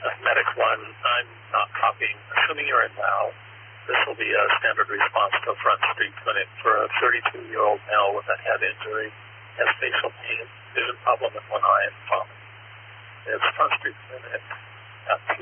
Medic 1, I'm not copying. Assuming you're in now, this will be a standard response to a Front Street clinic for a 32-year-old male with a head injury, has facial pain, vision problem in one eye, and vomiting. It's Front Street clinic at